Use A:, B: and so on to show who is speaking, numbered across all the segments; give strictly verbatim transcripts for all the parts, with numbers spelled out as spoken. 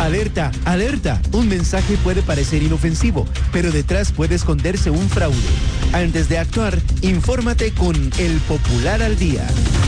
A: Alerta, alerta. Un mensaje puede parecer inofensivo, pero detrás puede esconderse un fraude. Antes de actuar, infórmate con El Popular al Día.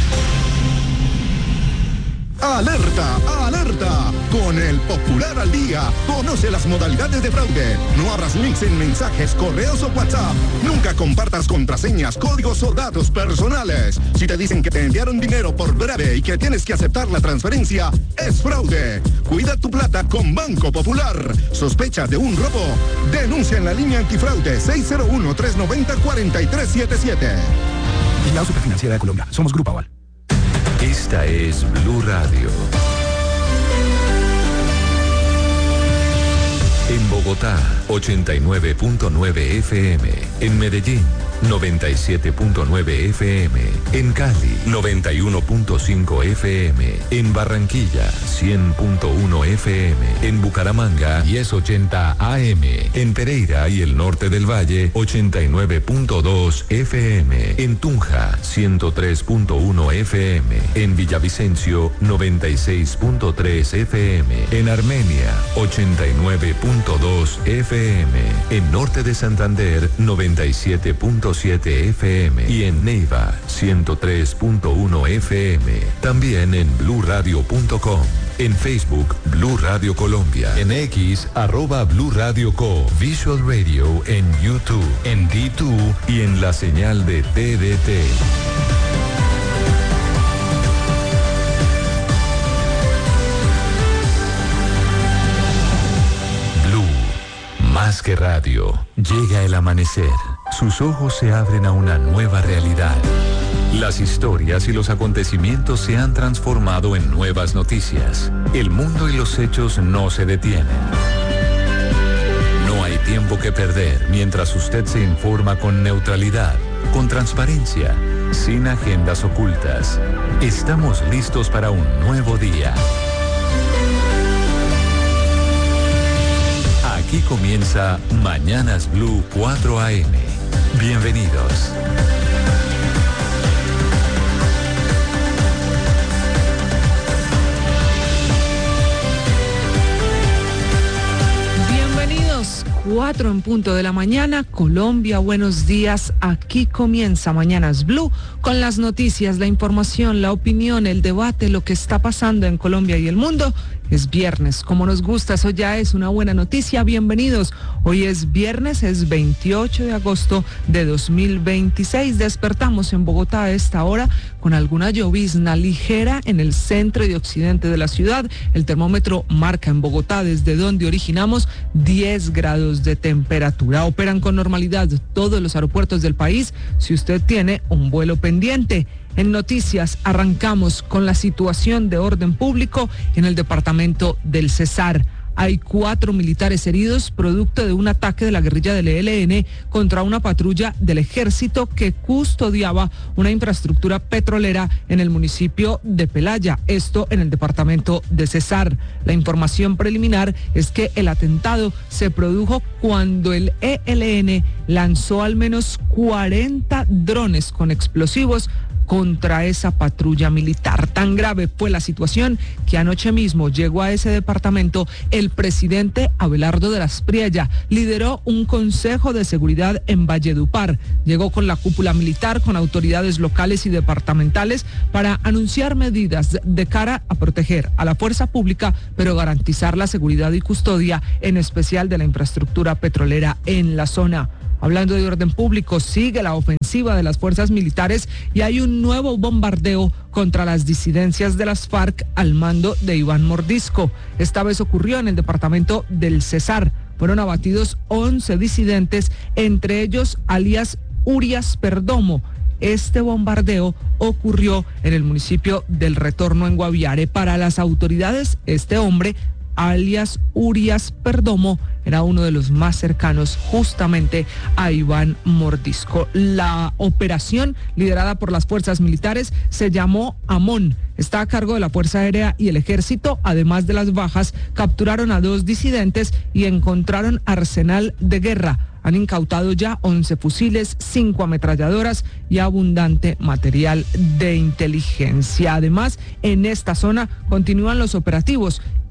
B: ¡Alerta! ¡Alerta! Con El Popular al Día, conoce las modalidades de fraude. No abras links en mensajes, correos o WhatsApp. Nunca compartas contraseñas, códigos o datos personales. Si te dicen que te enviaron dinero por breve y que tienes que aceptar la transferencia, es fraude. Cuida tu plata con Banco Popular. ¿Sospecha de un robo? Denuncia en la línea antifraude seis cero uno, tres nueve cero, cuatro tres siete siete.
C: Vigilado Superfinanciera de Colombia. Somos Grupo Aval.
D: Esta es Blue Radio. En Bogotá, ochenta y nueve punto nueve F M. En Medellín, noventa y siete punto nueve F M. En Cali, noventa y uno punto cinco F M. En Barranquilla, cien punto uno F M. En Bucaramanga, diez ochenta A M. En Pereira y el norte del Valle, ochenta y nueve punto dos F M. En Tunja, ciento tres punto uno F M. En Villavicencio, noventa y seis punto tres F M. En Armenia, ochenta y nueve punto dos F M. En norte de Santander, noventa y siete punto siete F M. Y en Neiva, ciento tres punto uno F M. También en blue radio punto com. En Facebook, Blue Radio Colombia. En X, arroba Blue Radio Co. Visual Radio en YouTube, en D dos y en la señal de T D T. Más que radio, llega el amanecer. Sus ojos se abren a una nueva realidad. Las historias y los acontecimientos se han transformado en nuevas noticias. El mundo y los hechos no se detienen. No hay tiempo que perder mientras usted se informa con neutralidad, con transparencia, sin agendas ocultas. Estamos listos para un nuevo día. Aquí comienza Mañanas Blue cuatro A M. Bienvenidos.
E: Bienvenidos, cuatro en punto de la mañana, Colombia, buenos días. Aquí comienza Mañanas Blue con las noticias, la información, la opinión, el debate, lo que está pasando en Colombia y el mundo. Es viernes, como nos gusta, eso ya es una buena noticia. Bienvenidos. Hoy es viernes, es veintiocho de agosto de dos mil veintiséis. Despertamos en Bogotá a esta hora con alguna llovizna ligera en el centro y occidente de la ciudad. El termómetro marca en Bogotá, desde donde originamos, diez grados de temperatura. Operan con normalidad todos los aeropuertos del país si usted tiene un vuelo pendiente. En noticias arrancamos con la situación de orden público en el departamento del Cesar. Hay cuatro militares heridos producto de un ataque de la guerrilla del E L N contra una patrulla del ejército que custodiaba una infraestructura petrolera en el municipio de Pelaya, esto en el departamento de Cesar. La información preliminar es que el atentado se produjo cuando el E L N lanzó al menos cuarenta drones con explosivos contra esa patrulla militar. Tan grave fue la situación que anoche mismo llegó a ese departamento el presidente Abelardo de la Espriella. Lideró un consejo de seguridad en Valledupar. Llegó con la cúpula militar, con autoridades locales y departamentales para anunciar medidas de cara a proteger a la fuerza pública, pero garantizar la seguridad y custodia, en especial de la infraestructura petrolera en la zona. Hablando de orden público, sigue la ofensiva de las fuerzas militares y hay un nuevo bombardeo contra las disidencias de las FARC al mando de Iván Mordisco. Esta vez ocurrió en el departamento del Cesar. Fueron abatidos once disidentes, entre ellos alias Urias Perdomo. Este bombardeo ocurrió en el municipio del Retorno, en Guaviare. Para las autoridades, este hombre, alias Urias Perdomo, era uno de los más cercanos justamente a Iván Mordisco. La operación, liderada por las fuerzas militares, se llamó Amón. Está a cargo de la Fuerza Aérea y el Ejército. Además de las bajas, capturaron a dos disidentes y encontraron arsenal de guerra. Han incautado ya once fusiles, cinco ametralladoras y abundante material de inteligencia. Además, en esta zona continúan los operativos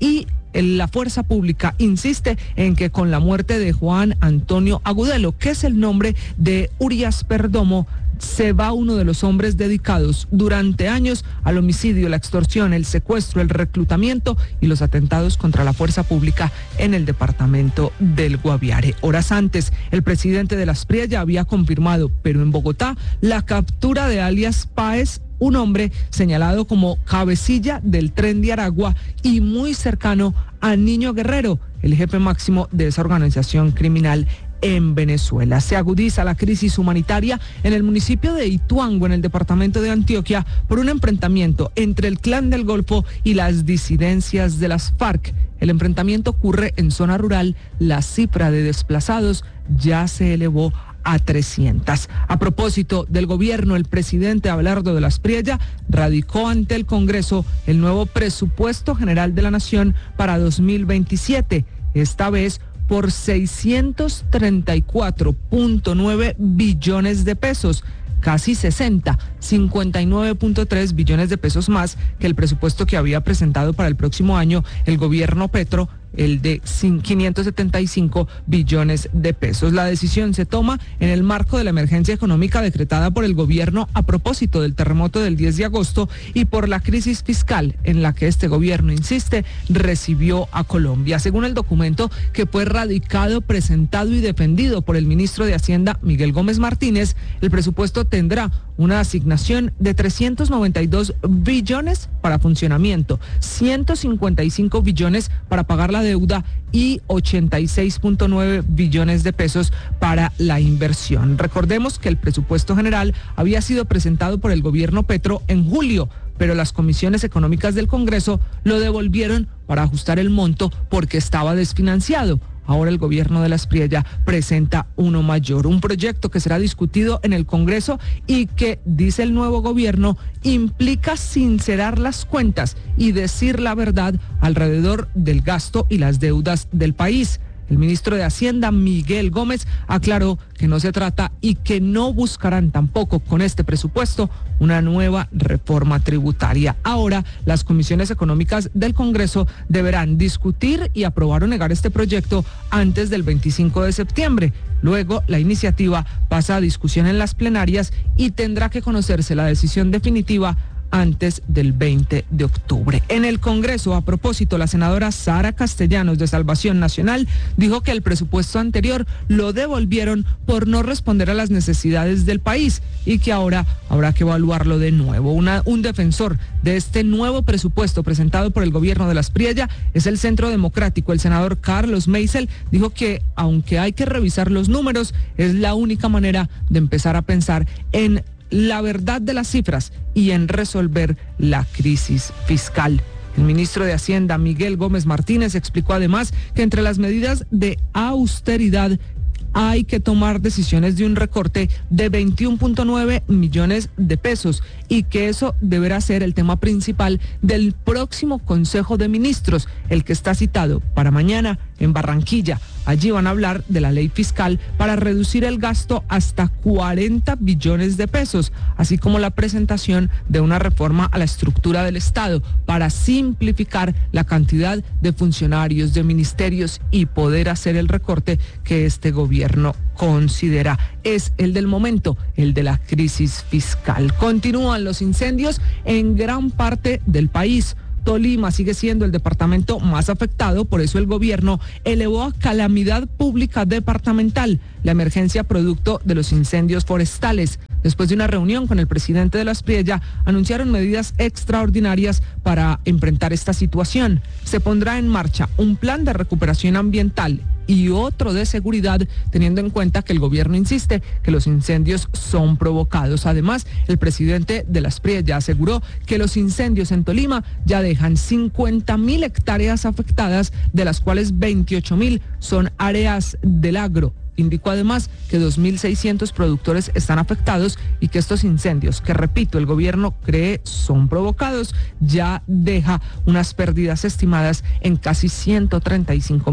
E: y la fuerza pública insiste en que con la muerte de Juan Antonio Agudelo, que es el nombre de Urias Perdomo, se va uno de los hombres dedicados durante años al homicidio, la extorsión, el secuestro, el reclutamiento y los atentados contra la fuerza pública en el departamento del Guaviare. Horas antes, el presidente de la Asprilla ya había confirmado, pero en Bogotá, la captura de alias Páez, un hombre señalado como cabecilla del Tren de Aragua y muy cercano a Niño Guerrero, el jefe máximo de esa organización criminal en Venezuela. Se agudiza la crisis humanitaria en el municipio de Ituango, en el departamento de Antioquia, por un enfrentamiento entre el Clan del Golfo y las disidencias de las FARC. El enfrentamiento ocurre en zona rural. La cifra de desplazados ya se elevó a trescientos. A propósito del gobierno, el presidente Abelardo de la Asprilla radicó ante el Congreso el nuevo presupuesto general de la Nación para dos mil veintisiete. Esta vez por seiscientos treinta y cuatro punto nueve billones de pesos, casi sesenta, cincuenta y nueve punto tres billones de pesos más que el presupuesto que había presentado para el próximo año el gobierno Petro, el de quinientos setenta y cinco billones de pesos. La decisión se toma en el marco de la emergencia económica decretada por el gobierno a propósito del terremoto del diez de agosto y por la crisis fiscal en la que este gobierno, insiste, recibió a Colombia. Según el documento que fue radicado, presentado y defendido por el ministro de Hacienda, Miguel Gómez Martínez, el presupuesto tendrá una asignación de trescientos noventa y dos billones para funcionamiento, ciento cincuenta y cinco billones para pagar la deuda y ochenta y seis punto nueve billones de pesos para la inversión. Recordemos que el presupuesto general había sido presentado por el gobierno Petro en julio, pero las comisiones económicas del Congreso lo devolvieron para ajustar el monto porque estaba desfinanciado. Ahora el gobierno de la Asprilla presenta uno mayor, un proyecto que será discutido en el Congreso y que, dice el nuevo gobierno, implica sincerar las cuentas y decir la verdad alrededor del gasto y las deudas del país. El ministro de Hacienda, Miguel Gómez, aclaró que no se trata y que no buscarán tampoco con este presupuesto una nueva reforma tributaria. Ahora, las comisiones económicas del Congreso deberán discutir y aprobar o negar este proyecto antes del veinticinco de septiembre. Luego, la iniciativa pasa a discusión en las plenarias y tendrá que conocerse la decisión definitiva antes del veinte de octubre. En el Congreso, a propósito, la senadora Sara Castellanos de Salvación Nacional dijo que el presupuesto anterior lo devolvieron por no responder a las necesidades del país y que ahora habrá que evaluarlo de nuevo. Una, un defensor de este nuevo presupuesto presentado por el gobierno de la Asprilla es el Centro Democrático. El senador Carlos Meisel dijo que, aunque hay que revisar los números, es la única manera de empezar a pensar en la verdad de las cifras y en resolver la crisis fiscal. El ministro de Hacienda, Miguel Gómez Martínez, explicó además que entre las medidas de austeridad hay que tomar decisiones de un recorte de veintiuno punto nueve millones de pesos y que eso deberá ser el tema principal del próximo Consejo de Ministros, el que está citado para mañana en Barranquilla. Allí van a hablar de la ley fiscal para reducir el gasto hasta cuarenta billones de pesos, así como la presentación de una reforma a la estructura del Estado para simplificar la cantidad de funcionarios de ministerios y poder hacer el recorte que este gobierno considera es el del momento, el de la crisis fiscal. Continúan los incendios en gran parte del país. Tolima sigue siendo el departamento más afectado, por eso el gobierno elevó a calamidad pública departamental la emergencia producto de los incendios forestales. Después de una reunión con el presidente de la Asprilla, anunciaron medidas extraordinarias para enfrentar esta situación. Se pondrá en marcha un plan de recuperación ambiental y otro de seguridad, teniendo en cuenta que el gobierno insiste que los incendios son provocados. Además, el presidente de la Asprilla aseguró que los incendios en Tolima ya dejan cincuenta mil hectáreas afectadas, de las cuales veintiocho mil son áreas del agro. Indicó además que dos mil seiscientos productores están afectados y que estos incendios, que repito, el gobierno cree son provocados, ya deja unas pérdidas estimadas en casi ciento treinta y cinco mil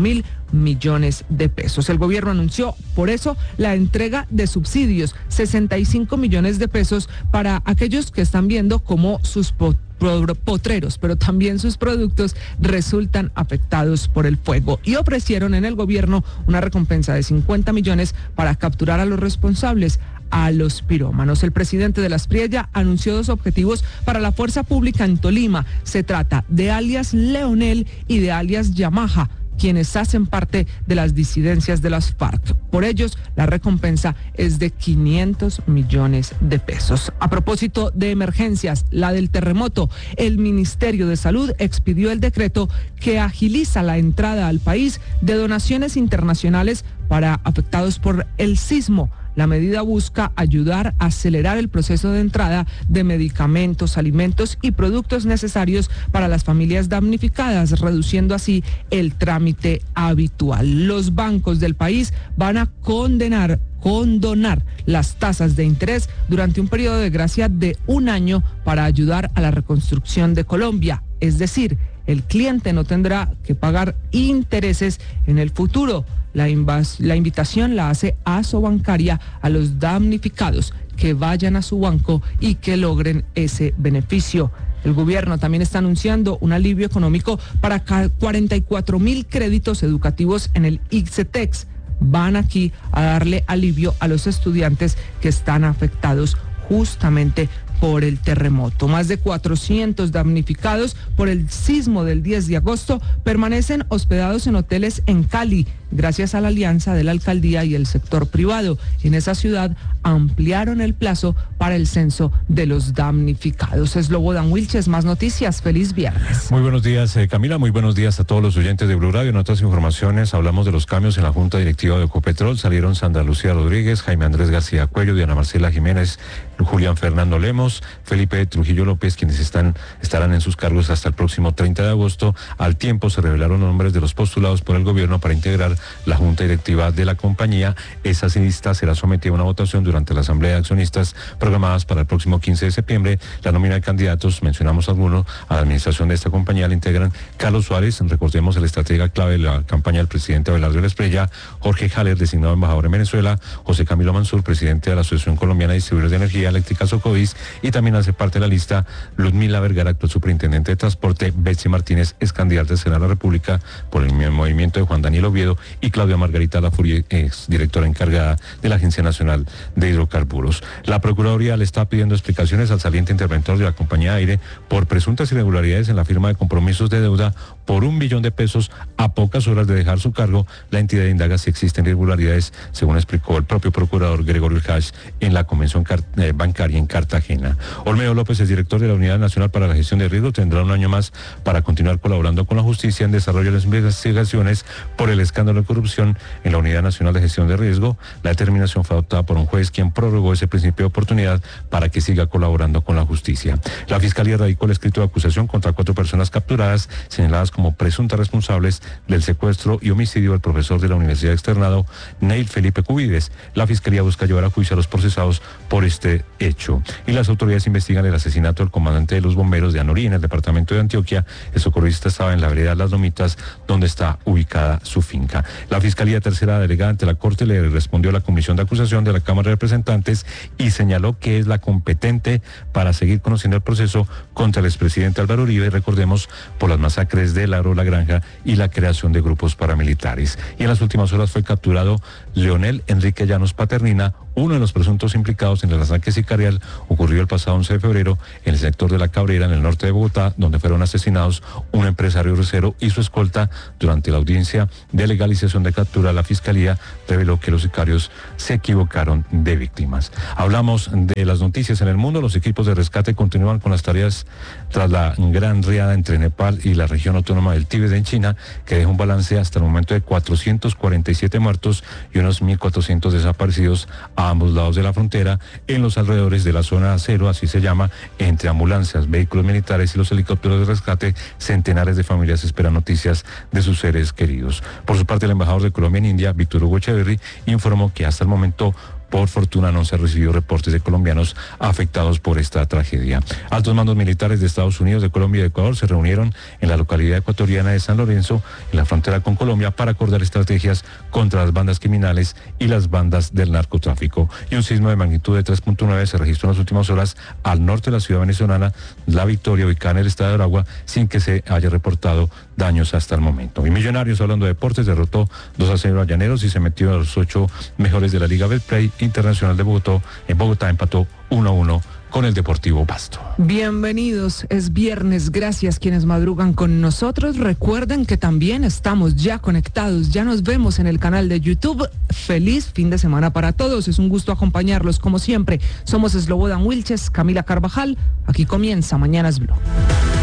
E: millones de pesos. El gobierno anunció, por eso, la entrega de subsidios, sesenta y cinco millones de pesos para aquellos que están viendo cómo sus potreros, pero también sus productos resultan afectados por el fuego, y ofrecieron en el gobierno una recompensa de cincuenta millones para capturar a los responsables, a los pirómanos. El presidente de la Aspriella anunció dos objetivos para la fuerza pública en Tolima. Se trata de alias Leonel y de alias Yamaha, quienes hacen parte de las disidencias de las FARC. Por ellos, la recompensa es de quinientos millones de pesos. A propósito de emergencias, la del terremoto, el Ministerio de Salud expidió el decreto que agiliza la entrada al país de donaciones internacionales para afectados por el sismo. La medida busca ayudar a acelerar el proceso de entrada de medicamentos, alimentos y productos necesarios para las familias damnificadas, reduciendo así el trámite habitual. Los bancos del país van a condenar condonar las tasas de interés durante un periodo de gracia de un año para ayudar a la reconstrucción de Colombia. Es decir, el cliente no tendrá que pagar intereses en el futuro. La, invas- la invitación la hace Asobancaria a los damnificados que vayan a su banco y que logren ese beneficio. El gobierno también está anunciando un alivio económico para cuarenta y cuatro mil créditos educativos en el ICETEX. Van aquí a darle alivio a los estudiantes que están afectados justamente por el terremoto. Más de cuatrocientos damnificados por el sismo del diez de agosto permanecen hospedados en hoteles en Cali, gracias a la alianza de la alcaldía y el sector privado. En esa ciudad ampliaron el plazo para el censo de los damnificados. Slobodan Wilches, más noticias. Feliz viernes.
F: Muy buenos días, eh, Camila. Muy buenos días a todos los oyentes de Blue Radio. En otras informaciones hablamos de los cambios en la Junta Directiva de Ecopetrol. Salieron Sandra Lucía Rodríguez, Jaime Andrés García Cuello, Diana Marcela Jiménez, Julián Fernando Lemos, Felipe Trujillo López, quienes están, estarán en sus cargos hasta el próximo treinta de agosto. Al tiempo se revelaron nombres de los postulados por el gobierno para integrar la Junta Directiva de la compañía. Esa lista será sometida a una votación durante la Asamblea de Accionistas programadas para el próximo quince de septiembre. La nómina de candidatos, mencionamos algunos, a la administración de esta compañía la integran Carlos Suárez, recordemos el estratega clave de la campaña del presidente Abelardo de la Espriella, Jorge Haller, designado embajador en Venezuela, José Camilo Mansur, presidente de la Asociación Colombiana de Distribuidores de Energía Eléctrica Socovis, y también hace parte de la lista Ludmila Vergara, actual superintendente de transporte, Betsy Martínez, ex candidata al Senado de la República por el movimiento de Juan Daniel Oviedo, y Claudia Margarita Lafurie, ex directora encargada de la Agencia Nacional de Hidrocarburos. La Procuraduría le está pidiendo explicaciones al saliente interventor de la compañía Aire por presuntas irregularidades en la firma de compromisos de deuda por un billón de pesos a pocas horas de dejar su cargo. La entidad indaga si existen irregularidades, según explicó el propio procurador Gregorio Hash en la convención eh, bancaria en Cartagena. Olmedo López es director de la Unidad Nacional para la Gestión de Riesgo. Tendrá un año más para continuar colaborando con la justicia en desarrollo de las investigaciones por el escándalo de corrupción en la Unidad Nacional de Gestión de Riesgo. La determinación fue adoptada por un juez quien prorrogó ese principio de oportunidad para que siga colaborando con la justicia. La Fiscalía radicó el escrito de acusación contra cuatro personas capturadas, señaladas como presuntas responsables del secuestro y homicidio del profesor de la Universidad Externado, Neil Felipe Cubides. La Fiscalía busca llevar a juicio a los procesados por este hecho. Y las autoridades investigan el asesinato del comandante de los bomberos de Anorí, en el departamento de Antioquia. El socorrista estaba en la vereda Las Lomitas, donde está ubicada su finca. La Fiscalía Tercera Delegada ante la Corte le respondió a la comisión de acusación de la Cámara de Representantes y señaló que es la competente para seguir conociendo el proceso contra el expresidente Álvaro Uribe, recordemos, por las masacres de Laro La Granja y la creación de grupos paramilitares. Y en las últimas horas fue capturado Leonel Enrique Llanos Paternina, uno de los presuntos implicados en el ataque sicarial ocurrido el pasado once de febrero en el sector de La Cabrera, en el norte de Bogotá, donde fueron asesinados un empresario rosero y su escolta. Durante la audiencia de legalización de captura, la Fiscalía reveló que los sicarios se equivocaron de víctimas. Hablamos de las noticias en el mundo. Los equipos de rescate continúan con las tareas tras la gran riada entre Nepal y la región autónoma del Tíbet en China, que deja un balance hasta el momento de cuatrocientos cuarenta y siete muertos y unos mil cuatrocientos desaparecidos a ambos lados de la frontera, en los alrededores de la zona cero, así se llama, entre ambulancias, vehículos militares y los helicópteros de rescate. Centenares de familias esperan noticias de sus seres queridos. Por su parte, el embajador de Colombia en India, Víctor Hugo Echeverry, informó que hasta el momento Por fortuna no se recibió reportes de colombianos afectados por esta tragedia. Altos mandos militares de Estados Unidos, de Colombia y de Ecuador se reunieron en la localidad ecuatoriana de San Lorenzo, en la frontera con Colombia, para acordar estrategias contra las bandas criminales y las bandas del narcotráfico. Y un sismo de magnitud de tres punto nueve se registró en las últimas horas al norte de la ciudad venezolana La Victoria, ubicada en el estado de Aragua, sin que se haya reportado daños hasta el momento. Y Millonarios, hablando de deportes, derrotó dos a cero a Llaneros y se metió a los ocho mejores de la Liga Betplay Internacional de Bogotá. En Bogotá empató uno a uno con el Deportivo Pasto.
E: Bienvenidos, es viernes, gracias quienes madrugan con nosotros. Recuerden que también estamos ya conectados, ya nos vemos en el canal de YouTube. Feliz fin de semana para todos, es un gusto acompañarlos como siempre. Somos Slobodan Wilches, Camila Carvajal, aquí comienza Mañanas Blue.